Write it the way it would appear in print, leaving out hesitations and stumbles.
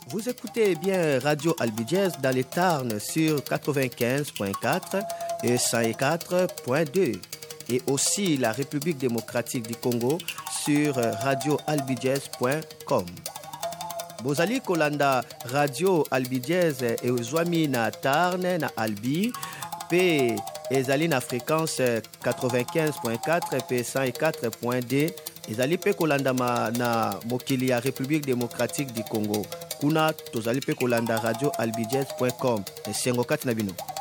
Vous écoutez bien Radio Albiges dans les Tarn sur 95.4 et 104.2 et aussi la République démocratique du Congo sur radioalbiges.com. Bozali Kolanda Radio Albiges et Ozwami na Tarn na Albi pe ezali na fréquence 95.4 pe 104.2 ezali pe kolanda na mokili ya République démocratique du Congo. Kuna tozali pe kolanda radio albiges.com. Esengo kati na bino.